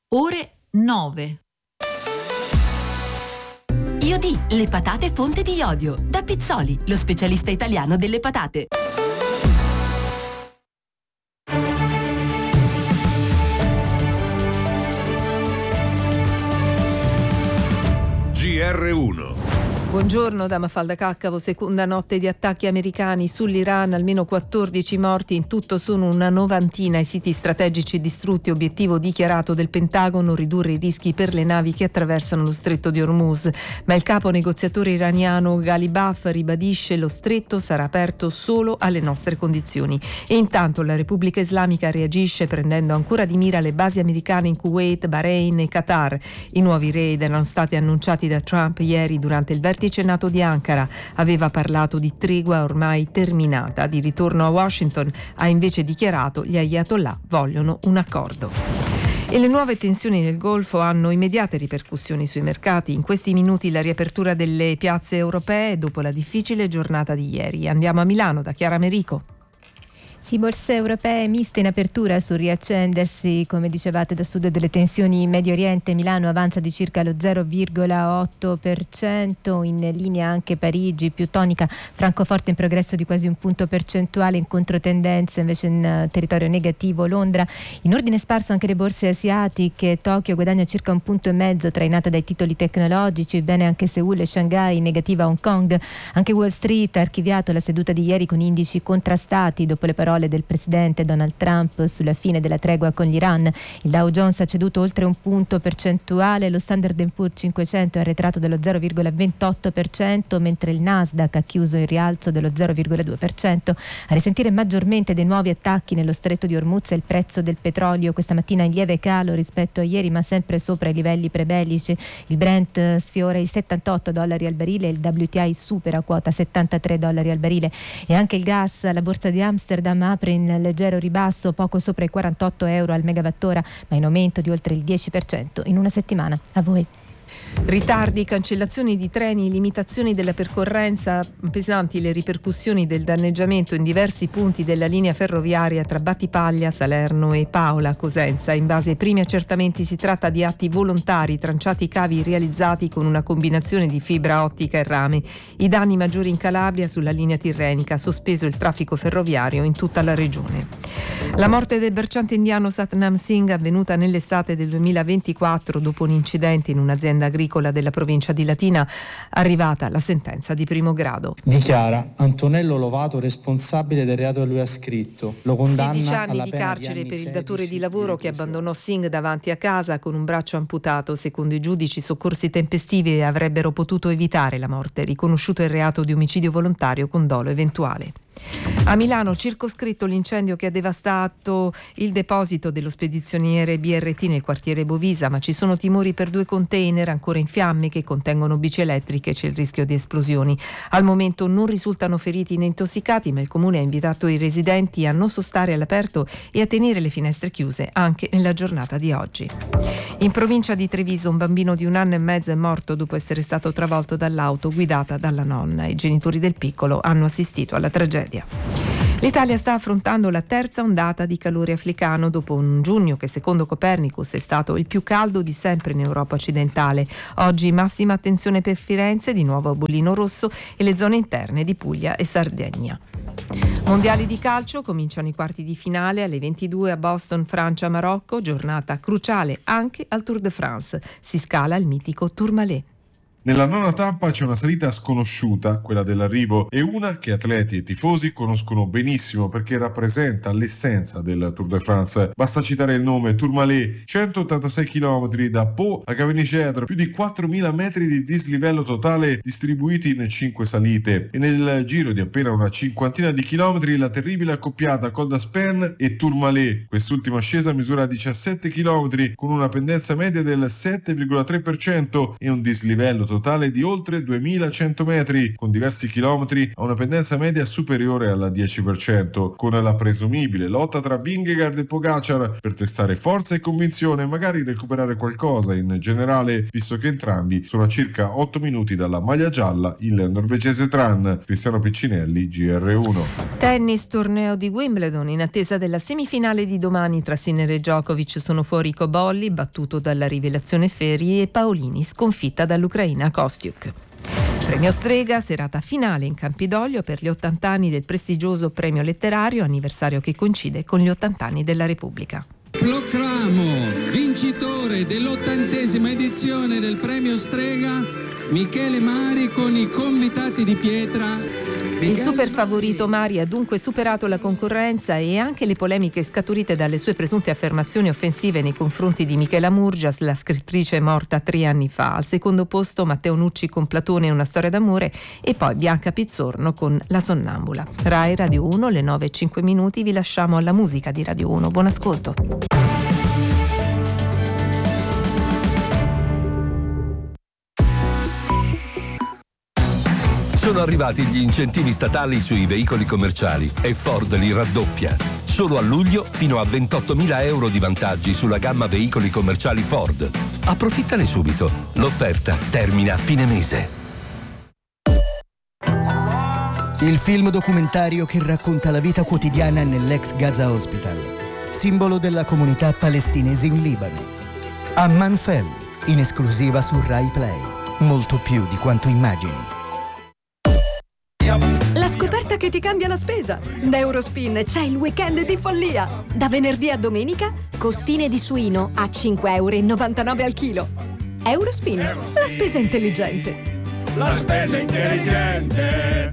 ore 9. Iodi, le patate fonte di iodio. Da Pizzoli, lo specialista italiano delle patate. GR1. Buongiorno da Mafalda Caccavo. Seconda notte di attacchi americani sull'Iran, almeno 14 morti, in tutto sono una novantina i siti strategici distrutti. Obiettivo dichiarato del Pentagono: ridurre i rischi per le navi che attraversano lo stretto di Hormuz. Ma il capo negoziatore iraniano Ghalibaf ribadisce: lo stretto sarà aperto solo alle nostre condizioni. E intanto la Repubblica Islamica reagisce prendendo ancora di mira le basi americane in Kuwait, Bahrain e Qatar. I nuovi raid erano stati annunciati da Trump ieri durante il vertice NATO di Ankara. Aveva parlato di tregua ormai terminata. Di ritorno a Washington ha invece dichiarato: gli ayatollah vogliono un accordo. E le nuove tensioni nel Golfo hanno immediate ripercussioni sui mercati. In questi minuti la riapertura delle piazze europee dopo la difficile giornata di ieri. Andiamo a Milano da Chiara Merico. Sì, borse europee miste in apertura sul riaccendersi, come dicevate, da sud delle tensioni in Medio Oriente. Milano avanza di circa lo 0,8%, in linea anche Parigi, più tonica. Francoforte in progresso di quasi un punto percentuale, in controtendenza invece in territorio negativo Londra. In ordine sparso anche le borse asiatiche. Tokyo guadagna circa 1,5 punti, trainata dai titoli tecnologici, bene anche Seul e Shanghai, negativa Hong Kong. Anche Wall Street ha archiviato la seduta di ieri con indici contrastati dopo le parole del presidente Donald Trump sulla fine della tregua con l'Iran. Il Dow Jones ha ceduto oltre 1 punto percentuale, lo Standard & Poor's 500 è arretrato dello 0,28%, mentre il Nasdaq ha chiuso in rialzo dello 0,2%. A risentire maggiormente dei nuovi attacchi nello stretto di Hormuz è il prezzo del petrolio, questa mattina in lieve calo rispetto a ieri, ma sempre sopra i livelli prebellici. Il Brent sfiora i $78 al barile, il WTI supera quota $73 al barile. E anche il gas, la borsa di Amsterdam apre in leggero ribasso, poco sopra i 48 euro al megawattora, ma in aumento di oltre il 10% in una settimana. A voi. Ritardi, cancellazioni di treni, limitazioni della percorrenza, pesanti le ripercussioni del danneggiamento in diversi punti della linea ferroviaria tra Battipaglia, Salerno e Paola, Cosenza. In base ai primi accertamenti si tratta di atti volontari, tranciati cavi realizzati con una combinazione di fibra ottica e rame. I danni maggiori in Calabria sulla linea tirrenica, sospeso il traffico ferroviario in tutta la regione. La morte del bracciante indiano Satnam Singh, avvenuta nell'estate del 2024 dopo un incidente in un'azienda agricola della provincia di Latina, arrivata la sentenza di primo grado. Dichiara Antonello Lovato responsabile del reato che lui ha scritto. Lo condanna 16 anni alla di pena carcere di per il anni datore 16 di lavoro che abbandonò Singh davanti a casa con un braccio amputato. Secondo i giudici, soccorsi tempestivi avrebbero potuto evitare la morte. Riconosciuto il reato di omicidio volontario con dolo eventuale. A Milano, circoscritto l'incendio che ha devastato il deposito dello spedizioniere BRT nel quartiere Bovisa, ma ci sono timori per 2 container ancora in fiamme che contengono bici elettriche, c'è il rischio di esplosioni. Al momento non risultano feriti né intossicati, ma il comune ha invitato i residenti a non sostare all'aperto e a tenere le finestre chiuse anche nella giornata di oggi. In provincia di Treviso un bambino di 1 anno e mezzo è morto dopo essere stato travolto dall'auto guidata dalla nonna. I genitori del piccolo hanno assistito alla tragedia. L'Italia sta affrontando la terza ondata di calore africano dopo un giugno che secondo Copernicus è stato il più caldo di sempre in Europa occidentale. Oggi massima attenzione per Firenze, di nuovo a bollino rosso, e le zone interne di Puglia e Sardegna. Mondiali di calcio, cominciano i quarti di finale alle 22 a Boston, Francia-Marocco, giornata cruciale anche al Tour de France. Si scala il mitico Tourmalet. Nella nona tappa c'è una salita sconosciuta, quella dell'arrivo, e una che atleti e tifosi conoscono benissimo perché rappresenta l'essenza del Tour de France. Basta citare il nome: Tourmalet, 186 km da Pau a Cavigny-Gedre, più di 4.000 metri di dislivello totale distribuiti in 5 salite, e nel giro di appena una cinquantina di chilometri la terribile accoppiata Col d'Aspin e Tourmalet. Quest'ultima ascesa misura 17 km con una pendenza media del 7,3% e un dislivello totale di oltre 2100 metri, con diversi chilometri a una pendenza media superiore al 10%, con la presumibile lotta tra Vingegaard e Pogacar per testare forza e convinzione e magari recuperare qualcosa in generale, visto che entrambi sono a circa 8 minuti dalla maglia gialla, il norvegese Tran. Cristiano Piccinelli, GR1. Tennis, torneo di Wimbledon. In attesa della semifinale di domani tra Sinner e Djokovic sono fuori Cobolli, battuto dalla rivelazione Ferri, e Paolini, sconfitta dall'Ucraina Kostiuk. Premio Strega, serata finale in Campidoglio per gli 80 anni del prestigioso premio letterario, anniversario che coincide con gli 80 anni della Repubblica. Proclamo vincitore dell'80ª edizione del premio Strega Michele Mari con i convitati di pietra. Il super favorito Mari ha dunque superato la concorrenza e anche le polemiche scaturite dalle sue presunte affermazioni offensive nei confronti di Michela Murgias, la scrittrice morta 3 anni fa. Al secondo posto Matteo Nucci con Platone e una storia d'amore, e poi Bianca Pizzorno con La sonnambula. Rai Radio 1, le 9:05, vi lasciamo alla musica di Radio 1. Buon ascolto. Sono arrivati gli incentivi statali sui veicoli commerciali e Ford li raddoppia. Solo a luglio fino a 28.000 euro di vantaggi sulla gamma veicoli commerciali Ford. Approfittane subito. L'offerta termina a fine mese. Il film documentario che racconta la vita quotidiana nell'ex Gaza Hospital, simbolo della comunità palestinese in Libano. Amman Fell, in esclusiva su Rai Play. Molto più di quanto immagini. La scoperta che ti cambia la spesa. Da Eurospin c'è il weekend di follia. Da venerdì a domenica, costine di suino a 5,99 € al chilo. Eurospin, la spesa intelligente. La spesa intelligente.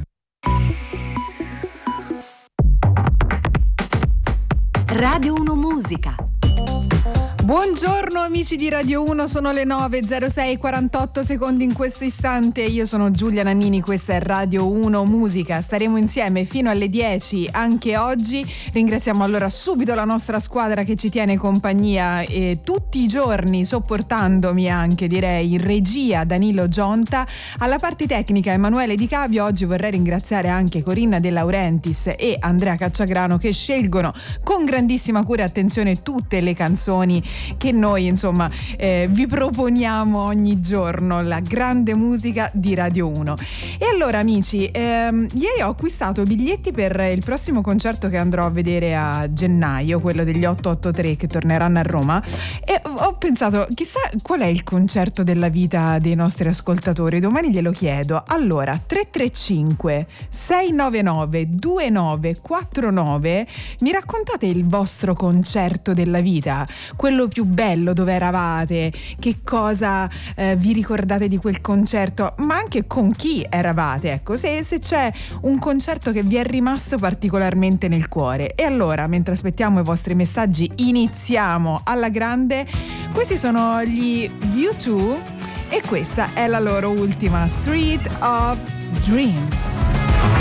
Radio 1 Musica. Buongiorno amici di Radio 1, sono le 9:06, 48 secondi in questo istante. Io sono Giulia Nannini, questa è Radio 1 Musica. Staremo insieme fino alle 10 anche oggi. Ringraziamo allora subito la nostra squadra che ci tiene compagnia tutti i giorni, sopportandomi anche, direi, in regia Danilo Gionta, alla parte tecnica Emanuele Di Cavio. Oggi vorrei ringraziare anche Corinna De Laurentiis e Andrea Cacciagrano, che scelgono con grandissima cura e attenzione tutte le canzoni che noi insomma vi proponiamo ogni giorno, la grande musica di Radio 1. E allora amici, ieri ho acquistato biglietti per il prossimo concerto che andrò a vedere a gennaio, quello degli 883 che torneranno a Roma, e ho pensato chissà qual è il concerto della vita dei nostri ascoltatori. Domani glielo chiedo. Allora 335 699 2949, mi raccontate il vostro concerto della vita, quello più bello, dove eravate, che cosa vi ricordate di quel concerto, ma anche con chi eravate, ecco, se c'è un concerto che vi è rimasto particolarmente nel cuore. E allora, mentre aspettiamo i vostri messaggi, iniziamo alla grande. Questi sono gli U2 e questa è la loro ultima, Street of Dreams.